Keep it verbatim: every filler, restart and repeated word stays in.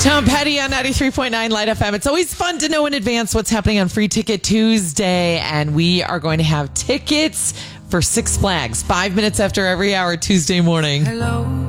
Tom Petty on ninety-three point nine Light F M. It's always fun to know in advance what's happening on Free Ticket Tuesday, and we are going to have tickets for Six Flags five minutes after every hour Tuesday morning. Hello.